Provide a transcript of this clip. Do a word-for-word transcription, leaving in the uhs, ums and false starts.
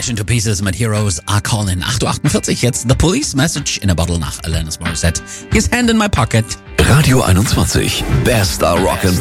Smash into Pieces mit Heroes Are Calling. acht Uhr achtundvierzig, jetzt The Police Message in a Bottle nach Alanis Morissette. His Hand in My Pocket. Radio einundzwanzig. Bester Rock'n'Pop.